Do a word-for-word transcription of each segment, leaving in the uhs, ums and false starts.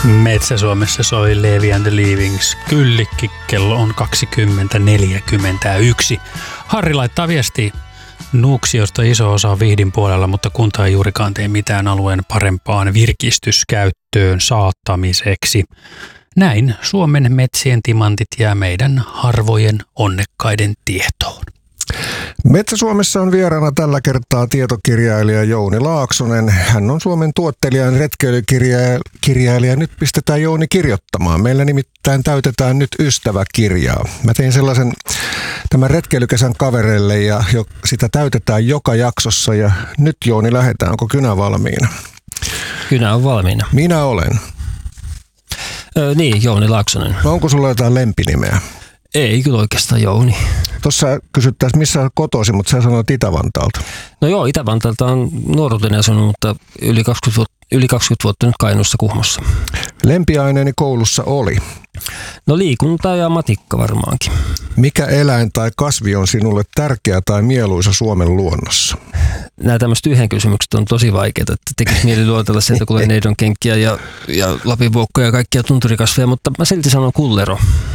Metsä-Suomessa soi Levi and the Leavings. Kyllikki, kello on kaksikymmentä neljäkymmentäyksi. Harri laittaa viestiä. Nuuksiosta iso osa on Vihdin puolella, mutta kunta ei juurikaan tee mitään alueen parempaan virkistyskäyttöön saattamiseksi. Näin Suomen metsien timantit jää meidän harvojen onnekkaiden tietoon. Metsä-Suomessa on vieraana tällä kertaa tietokirjailija Jouni Laaksonen. Hän on Suomen tuottelijan retkeilykirjailija. Nyt pistetään Jouni kirjoittamaan. Meillä nimittäin täytetään nyt ystäväkirjaa. Mä tein sellaisen tämän retkeilykesän kavereille ja jo, sitä täytetään joka jaksossa. Ja nyt Jouni lähdetään. Onko kynä valmiina? Kynä on valmiina. Minä olen. Öö, niin, Jouni Laaksonen. No onko sulla jotain lempinimeä? Ei kyllä oikeastaan Jouni. Tuossa kysyttäisiin, missä olet kotoisin, mutta sä sanoit Itä-Vantaalta. No joo, Itä-Vantaalta on nuoruuteni asunut, mutta yli kaksikymmentä, vuotta, yli kaksikymmentä vuotta nyt Kainuussa Kuhmossa. Lempiaineeni koulussa oli? No liikunta ja matikka varmaankin. Mikä eläin tai kasvi on sinulle tärkeä tai mieluisa Suomen luonnossa? Nämä tämmöiset yhden kysymykset on tosi vaikeita, että tekisi mieli luotella sieltä, kun neidon kenkiä ja, ja lapinvuokkoja ja kaikkia tunturikasveja, mutta mä silti sanon kullero.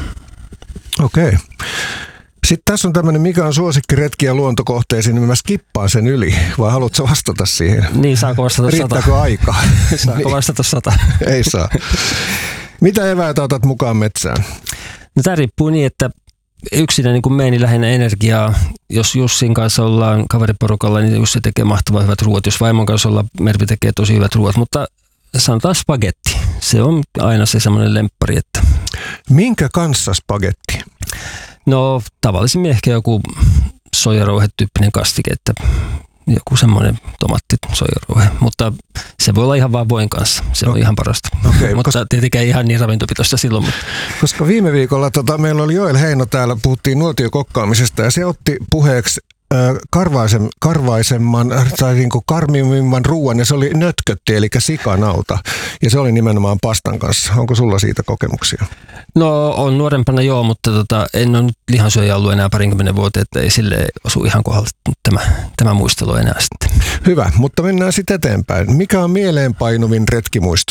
Okei. Okay. Sitten tässä on tämmöinen, mikä on suosikki retki- ja luontokohteisiin, niin mä skippaan sen yli, vai haluatko vastata siihen? Niin, saako vastata sata? Riittääkö aikaa? Saako niin. vastata sata? Ei saa. Mitä eväitä otat mukaan metsään? No tämä riippuu niin, että yksinä niin kuin meini lähinnä energiaa. Jos Jussin kanssa ollaan kaveriporukalla, niin Jussi tekee mahtavan hyvät ruoat. Jos vaimon kanssa ollaan, Mervi tekee tosi hyvät ruoat, mutta sanotaan spagetti. Se on aina se semmoinen lemppari, että... Minkä kanssa spagetti? No tavallisimmin ehkä joku soijarouhe-tyyppinen kastike, että joku semmoinen tomaatti soijarouhe, mutta se voi olla ihan vaan voin kanssa, se no. on ihan parasta. Okay, mutta koska... tietenkään ei ihan niin ravintopitoista silloin. Mutta... Koska viime viikolla tota, meillä oli Joel Heino täällä, puhuttiin nuotiokokkaamisesta ja se otti puheeksi Karvaisen, karvaisemman tai niin kuin karmimman ruoan ja se oli nötkötti eli sikanauta ja se oli nimenomaan pastan kanssa. Onko sulla siitä kokemuksia? No on nuorempana joo, mutta tota, en ole nyt lihansyöjä ollut enää parinkymmenen vuoteen, että ei sille osu ihan kohdalta tämä, tämä muistelu enää sitten. Hyvä, mutta mennään sitten eteenpäin. Mikä on mieleenpainuvin retkimuisto?